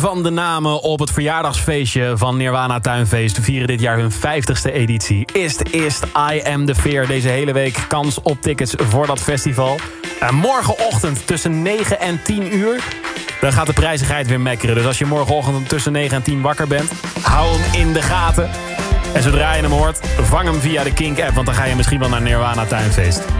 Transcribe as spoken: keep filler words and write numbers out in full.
van de namen op het verjaardagsfeestje van Nirvana Tuinfeest vieren dit jaar hun vijftigste editie. Ist, ist, I am the fear. Deze hele week kans op tickets voor dat festival. Uh, morgenochtend tussen negen en tien uur... dan gaat de prijzigheid weer mekkeren. Dus als je morgenochtend tussen negen en tien wakker bent... hou hem in de gaten. En zodra je hem hoort, vang hem via de Kink-app... want dan ga je misschien wel naar Nirvana Tuinfeest.